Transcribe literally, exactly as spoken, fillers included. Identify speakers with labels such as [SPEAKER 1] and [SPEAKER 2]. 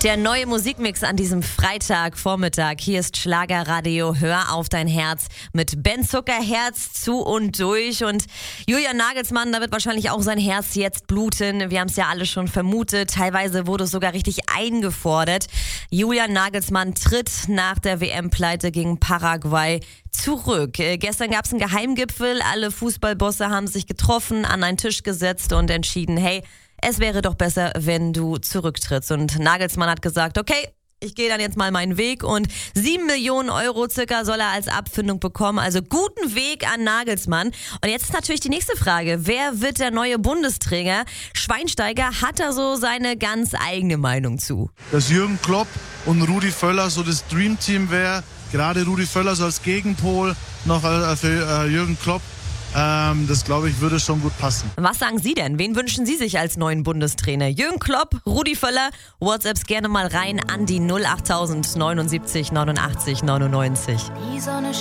[SPEAKER 1] Der neue Musikmix an diesem Freitagvormittag. Hier ist Schlagerradio. Hör auf dein Herz mit Ben Zuckerherz zu und durch. Und Julian Nagelsmann, da wird wahrscheinlich auch sein Herz jetzt bluten. Wir haben es ja alle schon vermutet. Teilweise wurde es sogar richtig eingefordert. Julian Nagelsmann tritt nach der W M-Pleite gegen Paraguay zurück. Äh, gestern gab es einen Geheimgipfel. Alle Fußballbosse haben sich getroffen, an einen Tisch gesetzt und entschieden, hey, es wäre doch besser, wenn du zurücktrittst. Und Nagelsmann hat gesagt, okay, ich gehe dann jetzt mal meinen Weg und sieben Millionen Euro circa soll er als Abfindung bekommen. Also guten Weg an Nagelsmann. Und jetzt ist natürlich die nächste Frage. Wer wird der neue Bundestrainer? Schweinsteiger hat da so seine ganz eigene Meinung zu.
[SPEAKER 2] Dass Jürgen Klopp und Rudi Völler so das Dreamteam wäre. Gerade Rudi Völler so als Gegenpol noch für Jürgen Klopp. Ähm, das, glaube ich, würde schon gut passen.
[SPEAKER 1] Was sagen Sie denn? Wen wünschen Sie sich als neuen Bundestrainer? Jürgen Klopp, Rudi Völler? WhatsApps gerne mal rein an die null acht null null neunundsiebzig neunundachtzig neunundneunzig.
[SPEAKER 3] Die Sonne